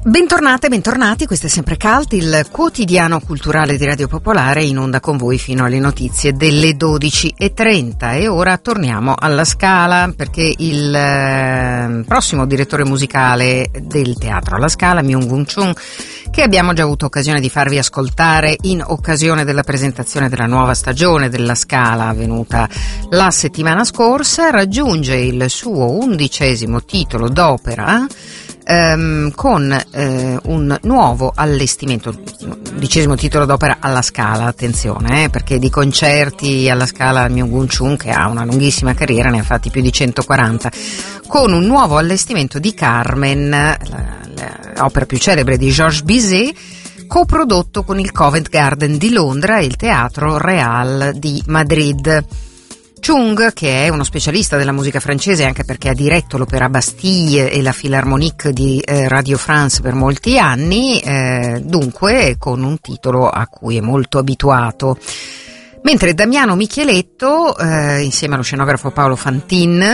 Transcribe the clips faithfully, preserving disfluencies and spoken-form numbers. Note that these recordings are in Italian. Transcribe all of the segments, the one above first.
Bentornate, bentornati, questo è sempre Cult, il quotidiano culturale di Radio Popolare, in onda con voi fino alle notizie delle dodici e trenta. E ora torniamo alla Scala, perché il eh, prossimo direttore musicale del Teatro alla Scala, Myung-Whun Chung, che abbiamo già avuto occasione di farvi ascoltare in occasione della presentazione della nuova stagione della Scala avvenuta la settimana scorsa, raggiunge il suo undicesimo titolo d'opera ehm, con eh, un nuovo allestimento, undicesimo titolo d'opera alla Scala, attenzione, eh, perché di concerti alla Scala Myung-Whun Chung, che ha una lunghissima carriera, ne ha fatti più di centoquaranta, con un nuovo allestimento di Carmen, la, l'opera più celebre di Georges Bizet, coprodotto con il Covent Garden di Londra e il Teatro Real di Madrid. Chung, che è uno specialista della musica francese, anche perché ha diretto l'Opéra Bastille e la Philharmonique di eh, Radio France per molti anni, eh, dunque con un titolo a cui è molto abituato. Mentre Damiano Micheletto, eh, insieme allo scenografo Paolo Fantin,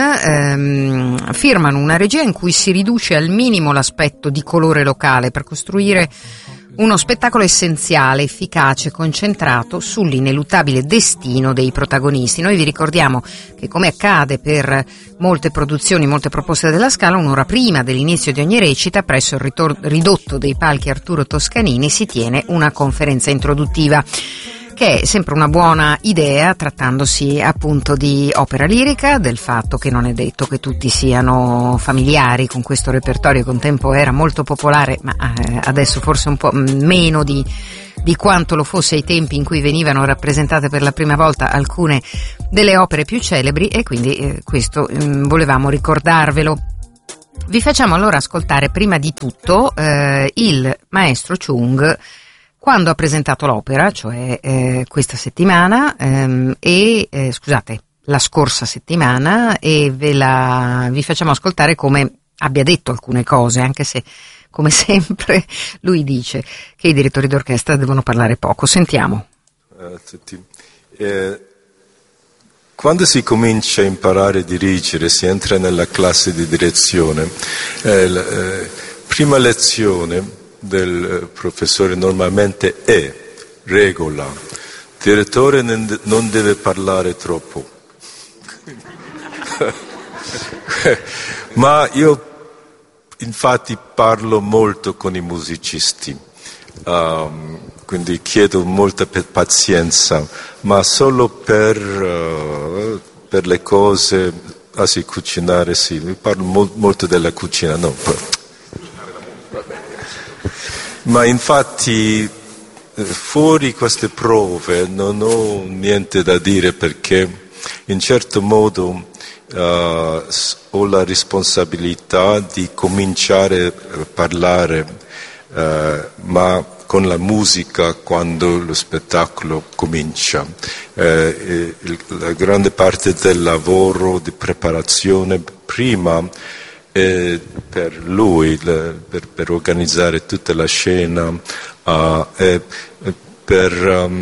ehm, firmano una regia in cui si riduce al minimo l'aspetto di colore locale per costruire uno spettacolo essenziale, efficace, concentrato sull'ineluttabile destino dei protagonisti. Noi vi ricordiamo che, come accade per molte produzioni, molte proposte della Scala, un'ora prima dell'inizio di ogni recita, presso il ritor- ridotto dei palchi Arturo Toscanini, si tiene una conferenza introduttiva, che è sempre una buona idea, trattandosi appunto di opera lirica, del fatto che non è detto che tutti siano familiari con questo repertorio, che un tempo era molto popolare, ma eh, adesso forse un po' meno di, di quanto lo fosse ai tempi in cui venivano rappresentate per la prima volta alcune delle opere più celebri, e quindi eh, questo mh, volevamo ricordarvelo. Vi facciamo allora ascoltare prima di tutto eh, il maestro Chung quando ha presentato l'opera, cioè eh, questa settimana, ehm, e eh, scusate, la scorsa settimana, e ve la vi facciamo ascoltare come abbia detto alcune cose, anche se, come sempre, lui dice che i direttori d'orchestra devono parlare poco. Sentiamo. A tutti. Eh, quando si comincia a imparare a dirigere, si entra nella classe di direzione. Eh, la eh, prima lezione del professore normalmente è regola: il direttore non deve parlare troppo. Ma io infatti parlo molto con i musicisti, um, quindi chiedo molta pazienza, ma solo per, uh, per le cose, ah sì, cucinare sì, mi parlo mo- molto della cucina, no, ma infatti fuori queste prove non ho niente da dire, perché in certo modo uh, ho la responsabilità di cominciare a parlare, uh, ma con la musica quando lo spettacolo comincia. Uh, il, la grande parte del lavoro di preparazione prima E per lui, per, per organizzare tutta la scena, uh, e per um,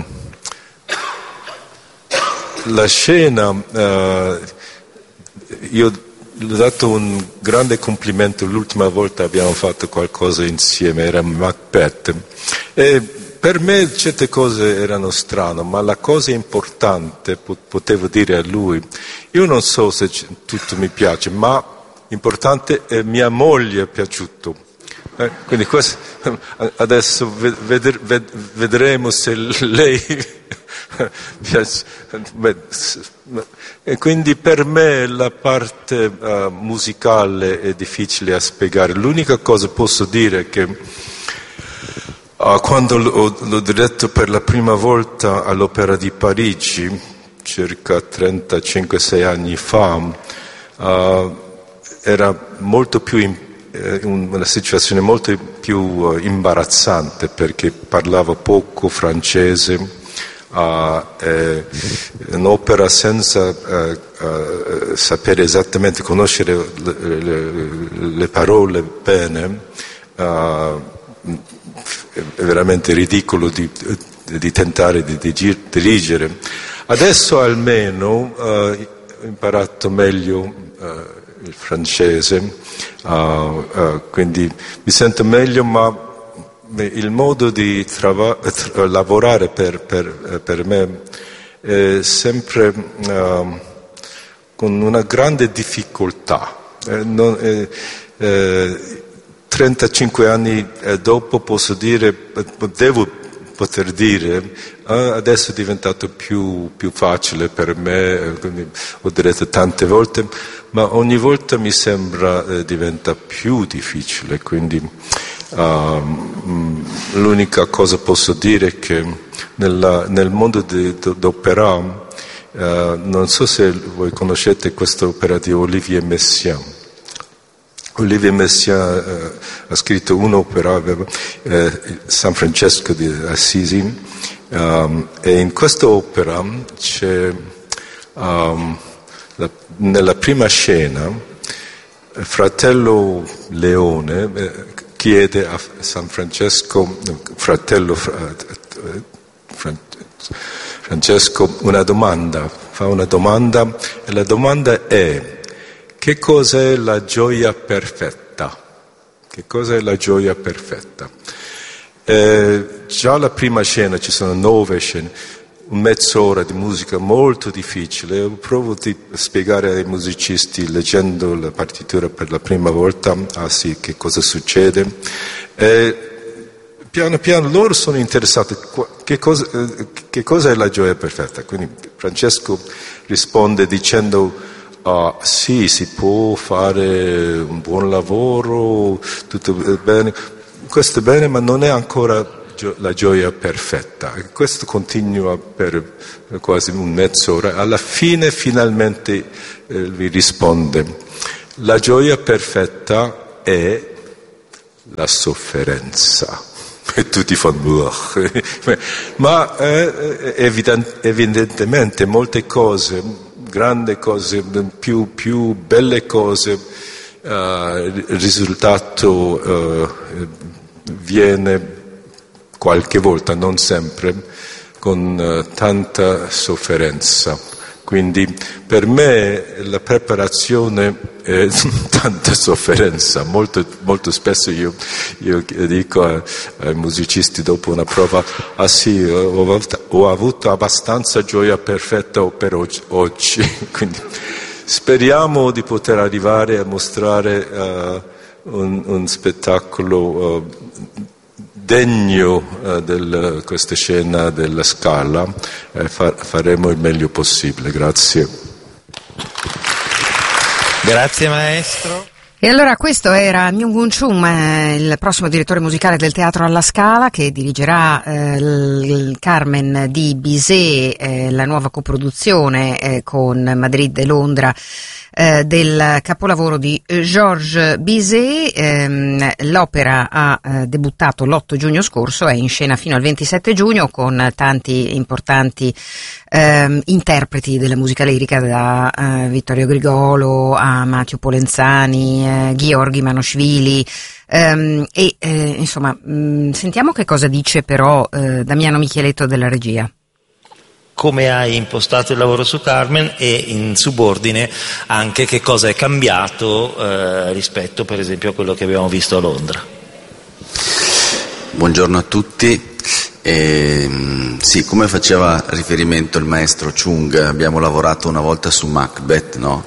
la scena, uh, io gli ho dato un grande complimento l'ultima volta abbiamo fatto qualcosa insieme, era Macbeth, e per me certe cose erano strane, ma la cosa importante, potevo dire a lui, io non so se tutto mi piace, ma importante è mia moglie è piaciuto, eh, quindi questo, adesso ved, ved, vedremo se lei piace. Beh, e quindi per me la parte uh, musicale è difficile a spiegare. L'unica cosa posso dire è che uh, quando l'ho, l'ho diretto per la prima volta all'Opera di Parigi, circa trentacinque sei anni fa, uh, era molto più in, eh, una situazione molto più uh, imbarazzante, perché parlavo poco francese, uh, eh, un'opera senza uh, uh, sapere esattamente, conoscere le, le, le parole bene, uh, è veramente ridicolo di, di tentare di, di dirigere. Adesso almeno uh, ho imparato meglio uh, il francese, uh, uh, quindi mi sento meglio, ma il modo di trava- tra- lavorare per, per, per me è sempre uh, con una grande difficoltà. Eh, non, eh, eh, trentacinque anni dopo posso dire, devo poter dire, ah, adesso è diventato più, più facile per me, quindi ho detto tante volte, ma ogni volta mi sembra eh, diventa più difficile, quindi uh, l'unica cosa posso dire è che nella, nel mondo di, d'opera, uh, non so se voi conoscete questa opera di Olivier Messiaen. Olivier Messiaen eh, ha scritto un'opera, eh, San Francesco di Assisi, um, e in questa opera c'è, um, la, nella prima scena, il fratello Leone eh, chiede a San Francesco, fratello fra, fra, Francesco, una domanda, fa una domanda, e la domanda è: che cos'è la gioia perfetta? Che cos'è la gioia perfetta? Eh, già la prima scena, ci sono nove scene, mezz'ora di musica molto difficile. Provo a spiegare ai musicisti, leggendo la partitura per la prima volta, ah sì, che cosa succede. Eh, piano piano loro sono interessati, che cosa, che cosa è la gioia perfetta? Quindi Francesco risponde dicendo: ah, sì, si può fare un buon lavoro, tutto bene, questo è bene, ma non è ancora gio- la gioia perfetta. E questo continua per quasi un mezz'ora. Alla fine, finalmente, eh, vi risponde: la gioia perfetta è la sofferenza. E tutti fanno, ma eh, evident- evidentemente molte cose, grandi cose, più, più belle cose, uh, il risultato uh, viene qualche volta, non sempre, con uh, tanta sofferenza. Quindi per me la preparazione è tanta sofferenza. Molto, molto spesso io, io dico ai, ai musicisti dopo una prova: ah sì, ho, ho avuto abbastanza gioia perfetta per oggi. oggi. Quindi speriamo di poter arrivare a mostrare uh, un, un spettacolo uh, degno uh, di questa scena della Scala, e fa- faremo il meglio possibile. Grazie. Grazie maestro. E allora questo era Myung-Whun Chung, il prossimo direttore musicale del Teatro alla Scala, che dirigerà eh, il Carmen di Bizet, eh, la nuova coproduzione eh, con Madrid e Londra eh, del capolavoro di Georges Bizet. Ehm, l'opera ha eh, debuttato l'otto giugno scorso, è in scena fino al ventisette giugno con tanti importanti ehm, interpreti della musica lirica, da eh, Vittorio Grigolo a Matteo Polenzani, eh, Gheorghi Manoshvili, ehm, e eh, insomma mh, sentiamo che cosa dice però eh, Damiano Micheletto della regia. Come hai impostato il lavoro su Carmen, e in subordine anche che cosa è cambiato eh, rispetto per esempio a quello che abbiamo visto a Londra. Buongiorno a tutti. Eh, sì, come faceva riferimento il maestro Chung, abbiamo lavorato una volta su Macbeth, no?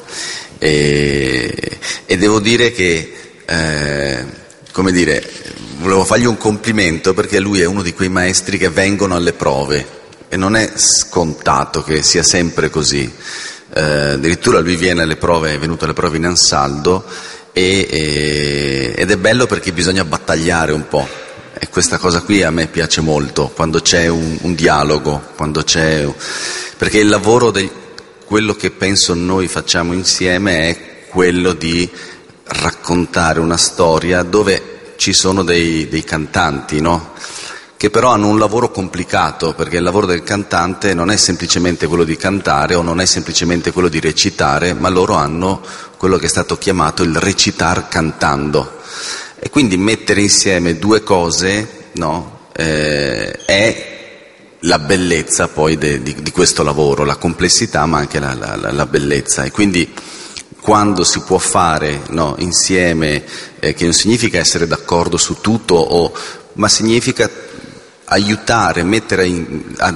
E, e devo dire che, eh, come dire, volevo fargli un complimento, perché lui è uno di quei maestri che vengono alle prove. E non è scontato che sia sempre così. Eh, addirittura lui viene alle prove, è venuto alle prove in Ansaldo, e, e, ed è bello perché bisogna battagliare un po'. E questa cosa qui a me piace molto, quando c'è un, un dialogo, quando c'è, perché il lavoro del, quello che penso noi facciamo insieme è quello di raccontare una storia dove ci sono dei, dei cantanti, no? Che però hanno un lavoro complicato, perché il lavoro del cantante non è semplicemente quello di cantare o non è semplicemente quello di recitare, ma loro hanno quello che è stato chiamato il recitar cantando. E quindi mettere insieme due cose, no, eh, è la bellezza poi de, di, di questo lavoro, la complessità ma anche la, la, la bellezza. E quindi quando si può fare, no, insieme, eh, che non significa essere d'accordo su tutto, o, ma significa aiutare, mettere in, a,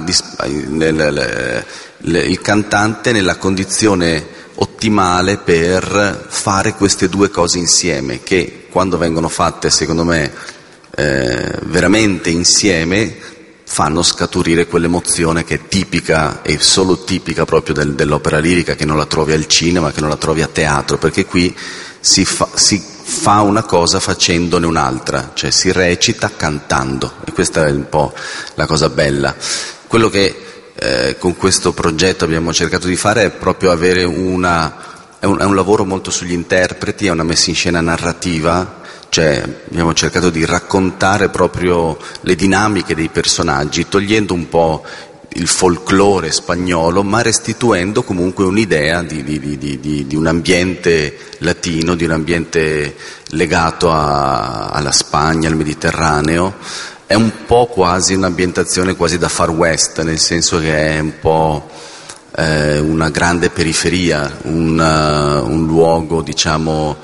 nel, nel, il cantante nella condizione ottimale per fare queste due cose insieme, che quando vengono fatte, secondo me, eh, veramente insieme, fanno scaturire quell'emozione che è tipica e solo tipica proprio del, dell'opera lirica, che non la trovi al cinema, che non la trovi a teatro, perché qui si fa, si fa una cosa facendone un'altra, cioè si recita cantando, e questa è un po' la cosa bella. Quello che eh, con questo progetto abbiamo cercato di fare è proprio avere una, è un, è un lavoro molto sugli interpreti, è una messa in scena narrativa. Cioè abbiamo cercato di raccontare proprio le dinamiche dei personaggi, togliendo un po' il folklore spagnolo, ma restituendo comunque un'idea di, di, di, di, di un ambiente latino, di un ambiente legato a, alla Spagna, al Mediterraneo. È un po' quasi un'ambientazione quasi da Far West, nel senso che è un po' eh, una grande periferia, un, uh, un luogo, diciamo,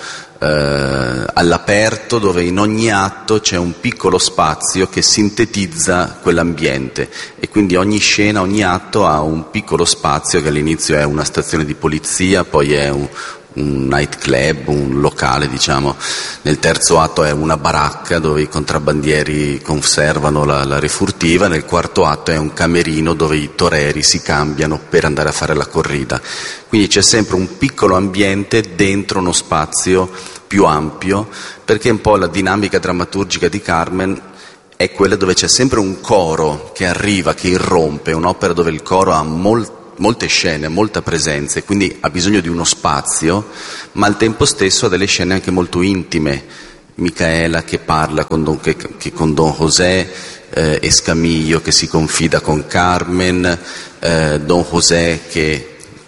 Uh, all'aperto, dove in ogni atto c'è un piccolo spazio che sintetizza quell'ambiente, e quindi ogni scena, ogni atto ha un piccolo spazio che all'inizio è una stazione di polizia, poi è un, un nightclub, un locale, diciamo. Nel terzo atto è una baracca dove i contrabbandieri conservano la, la refurtiva, nel quarto atto è un camerino dove i toreri si cambiano per andare a fare la corrida. Quindi c'è sempre un piccolo ambiente dentro uno spazio più ampio, perché un po' la dinamica drammaturgica di Carmen è quella dove c'è sempre un coro che arriva, che irrompe, un'opera dove il coro ha molt, molte scene, molta presenza, e quindi ha bisogno di uno spazio, ma al tempo stesso ha delle scene anche molto intime. Micaela che parla con Don, che, che con Don José, eh, Escamillo che si confida con Carmen, eh, Don José che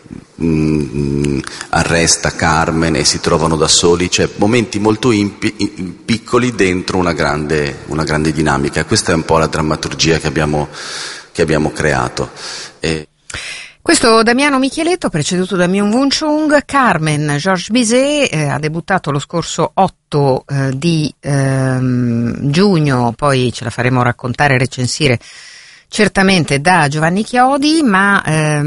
Mm, arresta Carmen e si trovano da soli, cioè momenti molto impi, in, piccoli dentro una grande, una grande dinamica. Questa è un po' la drammaturgia che abbiamo, che abbiamo creato. E... Questo Damiano Micheletto, preceduto da Myung-Whun Chung. Carmen, Georges Bizet, eh, ha debuttato lo scorso otto eh, di ehm, giugno, poi ce la faremo raccontare e recensire certamente da Giovanni Chiodi, ma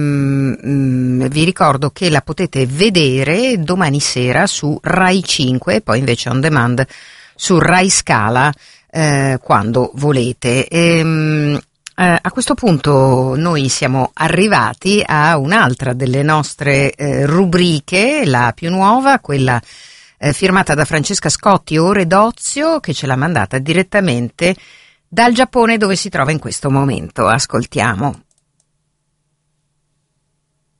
ehm, vi ricordo che la potete vedere domani sera su Rai cinque e poi invece on demand su Rai Scala eh, quando volete. E, eh, a questo punto noi siamo arrivati a un'altra delle nostre eh, rubriche, la più nuova, quella eh, firmata da Francesca Scotti, Ore d'Ozio, che ce l'ha mandata direttamente dal Giappone, dove si trova in questo momento. Ascoltiamo.